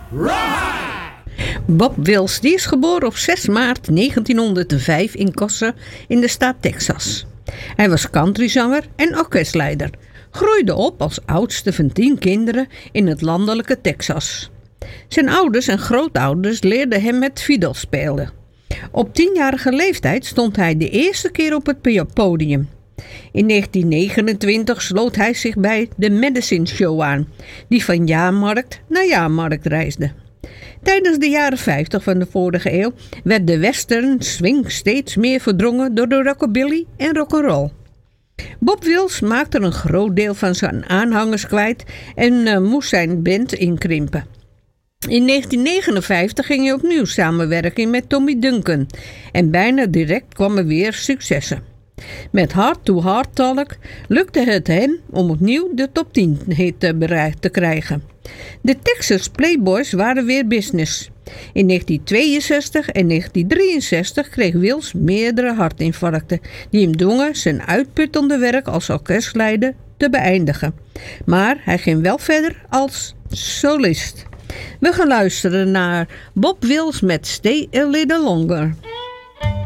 Bob Wills die is geboren op 6 maart 1905 in Cossa in de staat Texas. Hij was countryzanger en orkestleider. Groeide op als oudste van 10 kinderen in het landelijke Texas. Zijn ouders en grootouders leerden hem het fiddle spelen. Op 10-jarige leeftijd stond hij de eerste keer op het podium. In 1929 sloot hij zich bij de Medicine Show aan, die van jaarmarkt naar jaarmarkt reisde. Tijdens de jaren 50 van de vorige eeuw werd de western swing steeds meer verdrongen door de rockabilly en rock'n'roll. Bob Wills maakte een groot deel van zijn aanhangers kwijt en moest zijn band inkrimpen. In 1959 ging hij opnieuw samenwerken met Tommy Duncan en bijna direct kwamen weer successen. Met Heart to Heart Talk lukte het hem om opnieuw de top 10 hit te krijgen. De Texas Playboys waren weer business. In 1962 en 1963 kreeg Wills meerdere hartinfarcten die hem dwongen zijn uitputtende werk als orkestleider te beëindigen. Maar hij ging wel verder als solist. We gaan luisteren naar Bob Wills met Stay a Little Longer.